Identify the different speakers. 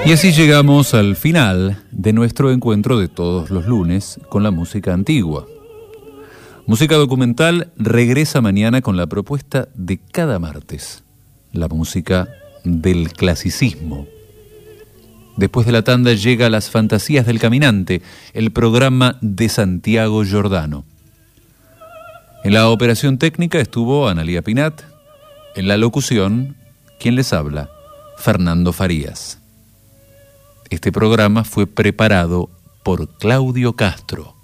Speaker 1: Y así llegamos al final de nuestro encuentro de todos los lunes con la música antigua. Música Documental regresa mañana con la propuesta de cada martes, la música del clasicismo. Después de la tanda llega Las Fantasías del Caminante, el programa de Santiago Giordano. En la operación técnica estuvo Analía Pinat, en la locución, quien les habla, Fernando Farías. Este programa fue preparado por Claudio Castro.